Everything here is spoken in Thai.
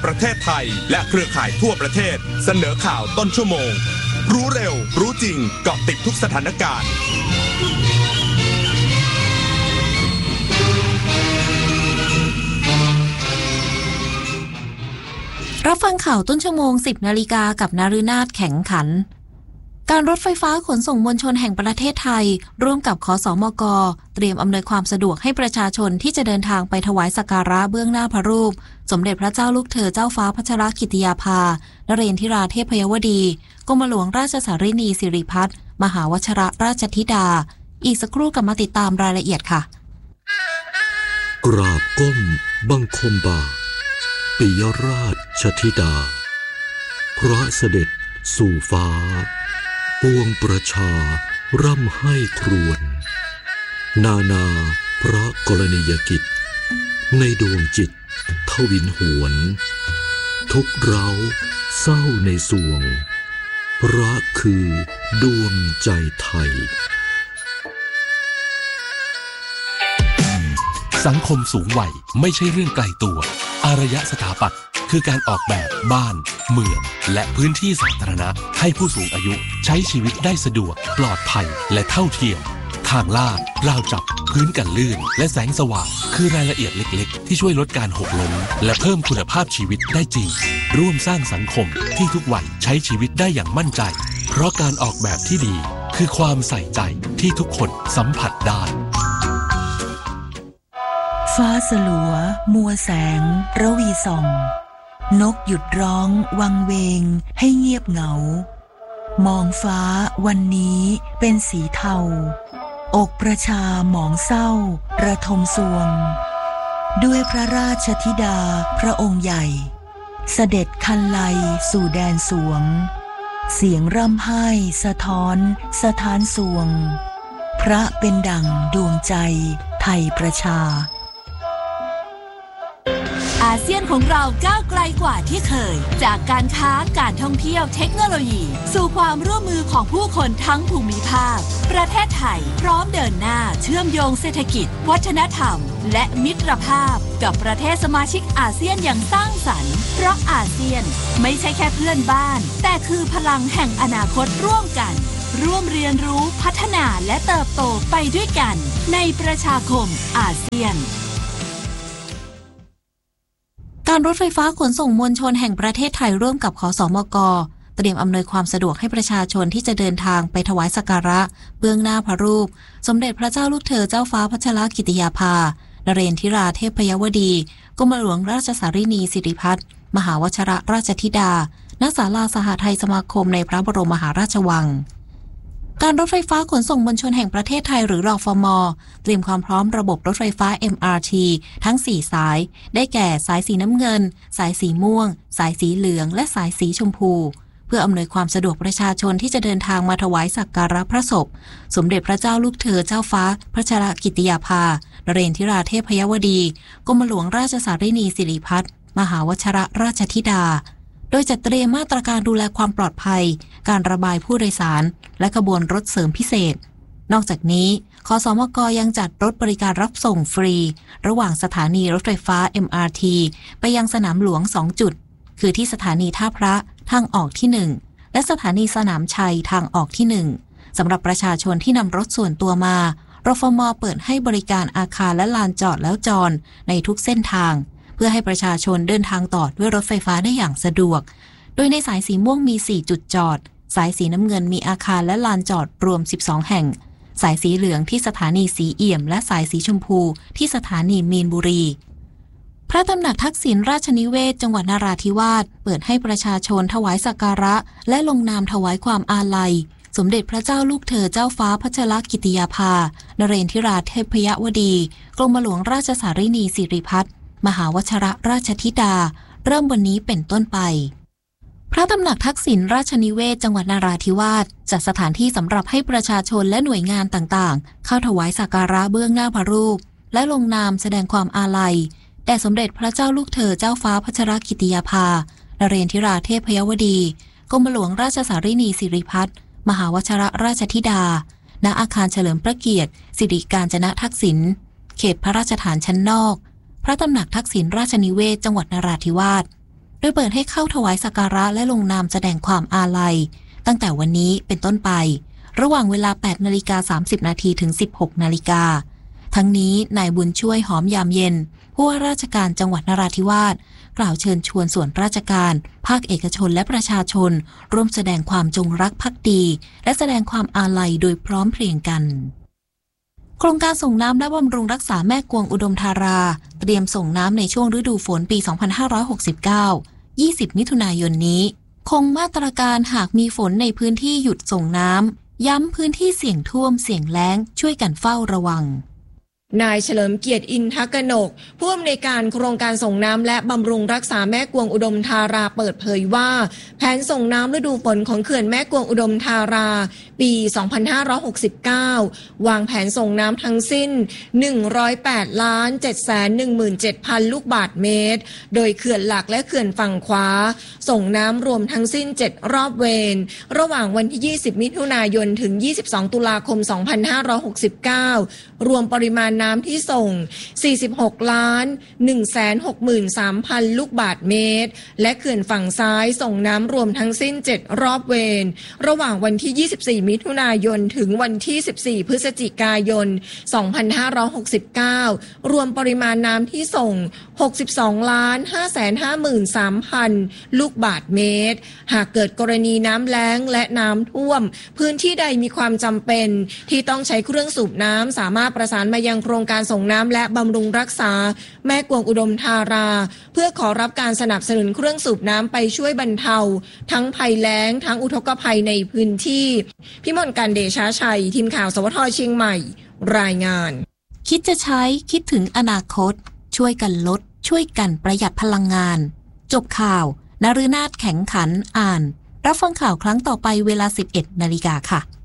ประเทศไทยและเครือข่ายทั่วประเทศเสนอข่าวต้นชั่วโมงรู้เร็วรู้จริงเกาะติดทุกสถานการณ์รับฟังข่าวต้นชั่วโมง 10 นาฬิกากับนฤนาถแข็งขันการรถไฟฟ้าขนส่งมวลชนแห่งประเทศไทยร่วมกับขสมก.เตรียมอำนวยความสะดวกให้ประชาชนที่จะเดินทางไปถวายสักการะเบื้องหน้าพระรูปสมเด็จพระเจ้าลูกเธอเจ้าฟ้าพัชรกิติยาภานเรนทิราเทพยวดีกรมหลวงราชสารินีสิริพัฒน์มหาวชิรราชธิดาอีกสักครู่กลับมาติดตามรายละเอียดค่ะกราบก้มบังคมบาทปิยราชธิดาพระเสด็จสู่ฟ้าปวงประชาร่ำให้ครวญนานาพระกรณียกิจในดวงจิตทวินหวนทุกเร้าเศร้าในสวงพระคือดวงใจไทยสังคมสูงวัยไม่ใช่เรื่องไกลตัวอารยสถาปัตย์คือการออกแบบบ้านเมืองและพื้นที่สาธารณะให้ผู้สูงอายุใช้ชีวิตได้สะดวกปลอดภัยและเท่าเทียมทางลาดราวจับพื้นกันลื่นและแสงสว่างคือรายละเอียดเล็กๆที่ช่วยลดการหกล้มและเพิ่มคุณภาพชีวิตได้จริงร่วมสร้างสังคมที่ทุกวัยใช้ชีวิตได้อย่างมั่นใจเพราะการออกแบบที่ดีคือความใส่ใจที่ทุกคนสัมผัสได้ฟ้าสลัวมัวแสงระวีส่องนกหยุดร้องวังเวงให้เงียบเหงามองฟ้าวันนี้เป็นสีเทาอกประชาหมองเศร้าระทมสวงด้วยพระราชธิดาพระองค์ใหญ่เสด็จคันไลสู่แดนสวงเสียงร่ำไห้สะท้อนสถานสวงพระเป็นดั่งดวงใจไทยประชาอาเซียนของเราก้าวไกลกว่าที่เคยจากการค้าการท่องเที่ยวเทคโนโลยีสู่ความร่วมมือของผู้คนทั้งภูมิภาคประเทศไทยพร้อมเดินหน้าเชื่อมโยงเศรษฐกิจวัฒนธรรมและมิตรภาพกับประเทศสมาชิกอาเซียนอย่างสร้างสรรค์เพราะอาเซียนไม่ใช่แค่เพื่อนบ้านแต่คือพลังแห่งอนาคตร่วมกันร่วมเรียนรู้พัฒนาและเติบโตไปด้วยกันในประชาคมอาเซียนการรถไฟฟ้าขนส่งมวลชนแห่งประเทศไทยร่วมกับขสมก.เตรียมอำนวยความสะดวกให้ประชาชนที่จะเดินทางไปถวายสักการะเบื้องหน้าพระรูปสมเด็จพระเจ้าลูกเธอเจ้าฟ้าพัชรกิติยาภานเรนทิราเทพยวดีกรมหลวงราชสารินีสิริพัฒน์มหาวชิรราชธิดาณศาลาสหไทยสมาคมในพระบรมมหาราชวังการรถไฟฟ้าขนส่งมวลชนแห่งประเทศไทยหรือรฟม.เตรียมความพร้อมระบบรถไฟฟ้า MRT ทั้ง 4 สายได้แก่สายสีน้ำเงินสายสีม่วงสายสีเหลืองและสายสีชมพูเพื่ออำนวยความสะดวกประชาชนที่จะเดินทางมาถวายสักการะพระศพสมเด็จพระเจ้าลูกเธอเจ้าฟ้าพัชรกิติยาภานเรนทิราเทพยวดีกรมหลวงราชสารินีสิริพัฒน์มหาวชิรราชธิดาโดยจัดเตรียมมาตรการดูแลความปลอดภัยการระบายผู้โดยสารและขบวนรถเสริมพิเศษนอกจากนี้ขสมก.ยังจัดรถบริการรับส่งฟรีระหว่างสถานีรถไฟฟ้า MRT ไปยังสนามหลวง2จุดคือที่สถานีท่าพระทางออกที่1และสถานีสนามชัยทางออกที่1สำหรับประชาชนที่นำรถส่วนตัวมารฟม.เปิดให้บริการอาคารและลานจอดแล้วจอดในทุกเส้นทางเพื่อให้ประชาชนเดินทางต่อด้วยรถไฟฟ้าได้อย่างสะดวกโดยในสายสีม่วงมี4จุดจอดสายสีน้ำเงินมีอาคารและลานจอดรวม12แห่งสายสีเหลืองที่สถานีสีเอี่ยมและสายสีชมพูที่สถานีมีนบุรีพระตำหนักทักษิณราชนิเวศจังหวัดนราธิวาสเปิดให้ประชาชนถวายสักการะและลงนามถวายความอาลัยสมเด็จพระเจ้าลูกเธอเจ้าฟ้าพัชรกิติยาภานเรนทิราเทพยวดีกรมหลวงราชสารินีสิริพัฒน์มหาวชิรราชธิดาเริ่มวันนี้เป็นต้นไปพระตำหนักทักษิณราชนิเวศจังหวัดนราธิวาสจัดสถานที่สำหรับให้ประชาชนและหน่วยงานต่างๆเข้าถวายสักการะเบื้องหน้าพระรูปและลงนามแสดงความอาลัยแด่สมเด็จพระเจ้าลูกเธอเจ้าฟ้าพัชรกิติยาภานเรนทิราเทพยวดีกรมหลวงราชสารินีสิริพัฒน์มหาวชิรราชธิดาณอาคารเฉลิมพระเกียรติสิริกาญจนทักษิณเขตพระราชฐานชั้นนอกพระตำหนักทักษิณราชนิเวศจังหวัดนราธิวาสโดยเปิดให้เข้าถวายสักการะและลงนามแสดงความอาลัยตั้งแต่วันนี้เป็นต้นไประหว่างเวลา 8:30 น.ถึง 16:00 น.ทั้งนี้นายบุญช่วยหอมยามเย็นผู้ว่าราชการจังหวัดนราธิวาสกล่าวเชิญชวนส่วนราชการภาคเอกชนและประชาชนร่วมแสดงความจงรักภักดีและแสดงความอาลัยโดยพร้อมเพรียงกันโครงการส่งน้ำและบำรุงรักษาแม่กวงอุดมธาราเตรียมส่งน้ำในช่วงฤดูฝนปี 2569 20 มิถุนายนนี้คงมาตรการหากมีฝนในพื้นที่หยุดส่งน้ำย้ำพื้นที่เสี่ยงท่วมเสี่ยงแล้งช่วยกันเฝ้าระวังนายเฉลิมเกียรติอินทกนกผู้อำนวยการโครงการส่งน้ำและบำรุงรักษาแม่กวงอุดมธาราเปิดเผยว่าแผนส่งน้ำฤดูฝนของเขื่อนแม่กวงอุดมธาราปี 2569 วางแผนส่งน้ำทั้งสิ้น 108,717,000 ลูกบาศก์เมตรโดยเขื่อนหลักและเขื่อนฝั่งขวาส่งน้ำรวมทั้งสิ้น 7 รอบเวรระหว่างวันที่ 20 มิถุนายนถึง 22 ตุลาคม 2569 รวมปริมาณน้ำที่ส่ง 46,163,000 ลูกบาศก์เมตรและเขื่อนฝั่งซ้ายส่งน้ำรวมทั้งสิ้น 7 รอบเวรระหว่างวันที่ 24 มิถุนายนถึงวันที่ 14 พฤศจิกายน 2569 รวมปริมาณน้ำที่ส่ง 62,553,000 ลูกบาศก์เมตรหากเกิดกรณีน้ำแล้งและน้ำท่วมพื้นที่ใดมีความจำเป็นที่ต้องใช้เครื่องสูบน้ำสามารถประสานมายังโครงการส่งน้ำและบำรุงรักษาแม่กวงอุดมธาราเพื่อขอรับการสนับสนุนเครื่องสูบน้ำไปช่วยบรรเทาทั้งภัยแล้งทั้งอุทกภัยในพื้นที่พิมลการเดชาชัยทีมข่าวสวทเชียงใหม่รายงานคิดจะใช้คิดถึงอนาคตช่วยกันลดช่วยกันประหยัดพลังงานจบข่าวนฤนาถแข็งขันอ่านรับฟังข่าวครั้งต่อไปเวลา 11 นาฬิกาค่ะ